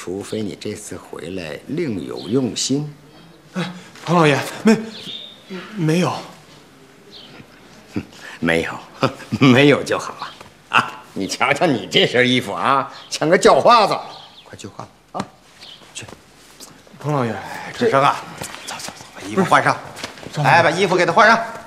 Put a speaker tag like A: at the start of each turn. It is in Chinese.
A: 除非你这次回来另有用心。
B: 哎，庞老爷，没有，
A: 没有，没有就好啊！啊，你瞧瞧你这身衣服啊，像个叫花子，快去换啊！去，
B: 庞老爷，
A: 志生啊，走，把衣服换上，来把衣服给他换上。